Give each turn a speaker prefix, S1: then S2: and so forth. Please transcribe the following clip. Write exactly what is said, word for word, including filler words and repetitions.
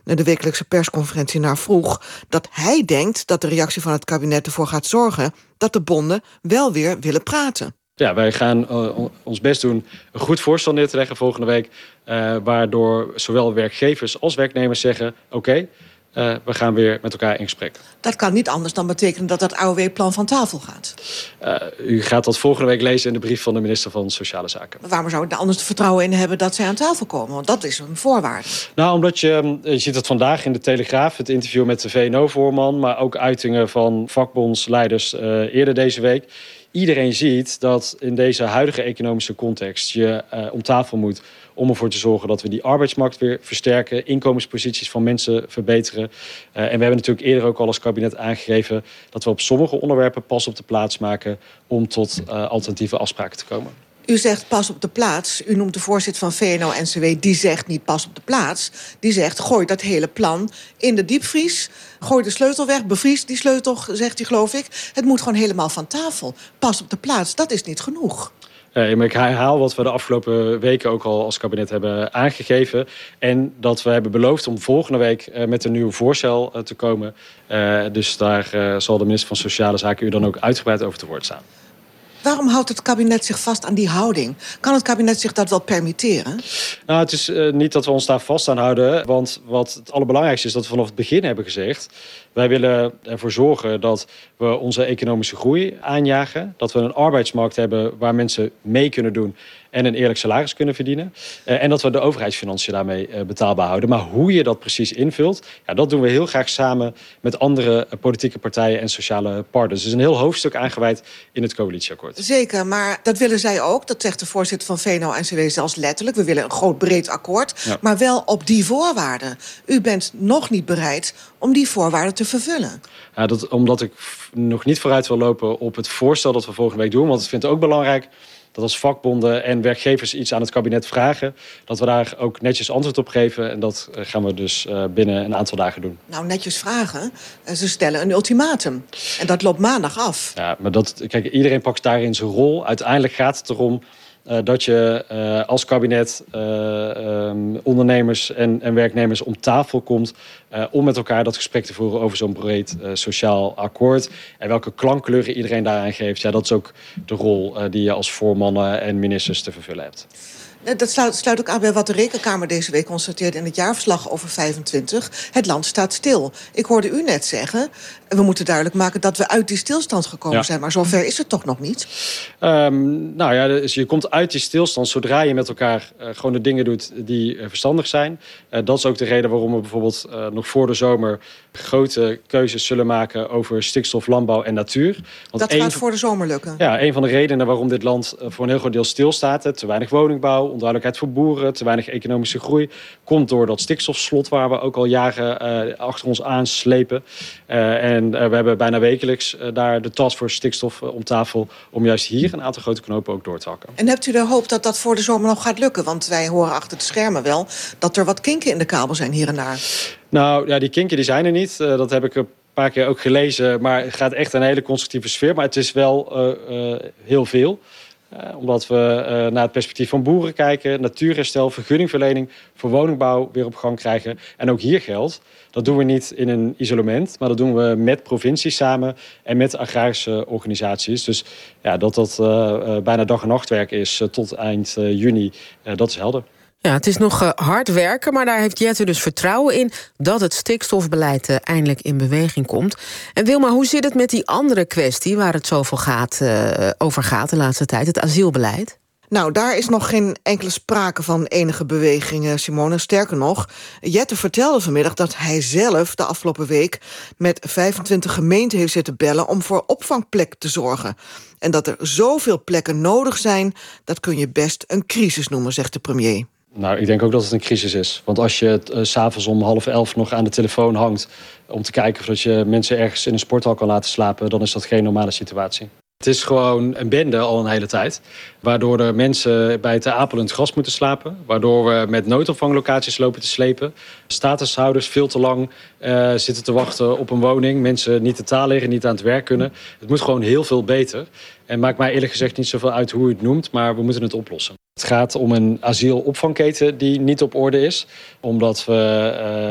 S1: de wekelijkse persconferentie naar vroeg, dat hij denkt dat de reactie van het kabinet ervoor gaat zorgen dat de bonden wel weer willen praten.
S2: Ja, wij gaan uh, ons best doen een goed voorstel neer te leggen volgende week, Uh, waardoor zowel werkgevers als werknemers zeggen, oké, okay, uh, we gaan weer met elkaar in gesprek.
S1: Dat kan niet anders dan betekenen dat dat A O W-plan van tafel gaat.
S2: Uh, u gaat dat volgende week lezen in de brief van de minister van Sociale Zaken.
S1: Maar waarom zou ik daar anders het vertrouwen in hebben dat zij aan tafel komen? Want dat is een voorwaarde.
S2: Nou, omdat je, je ziet het vandaag in de Telegraaf, het interview met de V N O-voorman, maar ook uitingen van vakbondsleiders uh, eerder deze week. Iedereen ziet dat in deze huidige economische context je uh, om tafel moet om ervoor te zorgen dat we die arbeidsmarkt weer versterken, inkomensposities van mensen verbeteren. Uh, en we hebben natuurlijk eerder ook al als kabinet aangegeven dat we op sommige onderwerpen pas op de plaats maken om tot uh, alternatieve afspraken te komen.
S1: U zegt pas op de plaats. U noemt de voorzitter van V N O N C W. Die zegt niet pas op de plaats. Die zegt gooi dat hele plan in de diepvries. Gooi de sleutel weg. Bevries die sleutel, zegt hij geloof ik. Het moet gewoon helemaal van tafel. Pas op de plaats, dat is niet genoeg.
S2: Uh, maar ik herhaal wat we de afgelopen weken ook al als kabinet hebben aangegeven. En dat we hebben beloofd om volgende week uh, met een nieuw voorstel uh, te komen. Uh, dus daar uh, zal de minister van Sociale Zaken u dan ook uitgebreid over te woord staan.
S1: Waarom houdt het kabinet zich vast aan die houding? Kan het kabinet zich dat wel permitteren?
S2: Nou, het is uh, niet dat we ons daar vast aan houden. Want wat het allerbelangrijkste is dat we vanaf het begin hebben gezegd, wij willen ervoor zorgen dat we onze economische groei aanjagen. Dat we een arbeidsmarkt hebben waar mensen mee kunnen doen en een eerlijk salaris kunnen verdienen. Uh, en dat we de overheidsfinanciën daarmee uh, betaalbaar houden. Maar hoe je dat precies invult, ja, dat doen we heel graag samen met andere uh, politieke partijen en sociale partners. Er is een heel hoofdstuk aangewijd in het coalitieakkoord.
S1: Zeker, maar dat willen zij ook. Dat zegt de voorzitter van V N O N C W zelfs letterlijk. We willen een groot breed akkoord, ja. Maar wel op die voorwaarden. U bent nog niet bereid om die voorwaarden te vervullen.
S2: Ja, dat, omdat ik nog niet vooruit wil lopen op het voorstel dat we volgende week doen. Want ik vind het ook belangrijk dat als vakbonden en werkgevers iets aan het kabinet vragen, dat we daar ook netjes antwoord op geven. En dat gaan we dus uh, binnen een aantal dagen doen.
S1: Nou, netjes vragen. Ze stellen een ultimatum. En dat loopt maandag af.
S2: Ja, maar dat, kijk, iedereen pakt daarin zijn rol. Uiteindelijk gaat het erom Uh, dat je uh, als kabinet uh, um, ondernemers en, en werknemers om tafel komt uh, om met elkaar dat gesprek te voeren over zo'n breed uh, sociaal akkoord. En welke klankkleuren iedereen daaraan geeft, ja, dat is ook de rol uh, die je als voormannen en ministers te vervullen hebt.
S1: Dat sluit, sluit ook aan bij wat de Rekenkamer deze week constateerde in het jaarverslag over vijfentwintig. Het land staat stil. Ik hoorde u net zeggen, we moeten duidelijk maken dat we uit die stilstand gekomen ja. zijn. Maar zover is het toch nog niet?
S2: Um, nou ja, dus je komt uit die stilstand zodra je met elkaar uh, gewoon de dingen doet die uh, verstandig zijn. Uh, dat is ook de reden waarom we bijvoorbeeld uh, nog voor de zomer grote keuzes zullen maken over stikstof, landbouw en natuur. Want
S1: dat gaat voor de zomer lukken?
S2: Ja, een van de redenen waarom dit land uh, voor een heel groot deel stilstaat, hè, te weinig woningbouw, onduidelijkheid voor boeren, te weinig economische groei, komt door dat stikstofslot waar we ook al jaren uh, achter ons aanslepen. Uh, en uh, we hebben bijna wekelijks uh, daar de taskforce stikstof uh, om tafel om juist hier een aantal grote knopen ook door te hakken.
S1: En hebt u de hoop dat dat voor de zomer nog gaat lukken? Want wij horen achter de schermen wel dat er wat kinken in de kabel zijn hier en daar.
S2: Nou ja, die kinken die zijn er niet. Uh, dat heb ik een paar keer ook gelezen. Maar het gaat echt een hele constructieve sfeer. Maar het is wel uh, uh, heel veel. Uh, omdat we uh, naar het perspectief van boeren kijken, natuurherstel, vergunningverlening voor woningbouw weer op gang krijgen. En ook hier geldt, dat doen we niet in een isolement, maar dat doen we met provincies samen en met agrarische organisaties. Dus ja, dat dat uh, uh, bijna dag- en nachtwerk is uh, tot eind uh, juni, uh, dat is helder.
S3: Ja, het is nog uh, hard werken, maar daar heeft Jette dus vertrouwen in dat het stikstofbeleid uh, eindelijk in beweging komt. En Wilma, hoe zit het met die andere kwestie waar het zoveel gaat, uh, over gaat de laatste tijd, het asielbeleid?
S1: Nou, daar is nog geen enkele sprake van enige beweging, Simone. Sterker nog, Jette vertelde vanmiddag dat hij zelf de afgelopen week met vijfentwintig gemeenten heeft zitten bellen om voor opvangplek te zorgen. En dat er zoveel plekken nodig zijn, dat kun je best een crisis noemen, zegt de premier.
S2: Nou, ik denk ook dat het een crisis is. Want als je uh, 's avonds om half elf nog aan de telefoon hangt om te kijken of dat je mensen ergens in een sporthal kan laten slapen, dan is dat geen normale situatie. Het is gewoon een bende al een hele tijd. Waardoor er mensen bij het Apel in het gras moeten slapen. Waardoor we met noodopvanglocaties lopen te slepen. Statushouders veel te lang uh, zitten te wachten op een woning. Mensen niet de taal leren, niet aan het werk kunnen. Het moet gewoon heel veel beter. En maakt mij eerlijk gezegd niet zoveel uit hoe u het noemt, maar we moeten het oplossen. Het gaat om een asielopvangketen die niet op orde is. Omdat we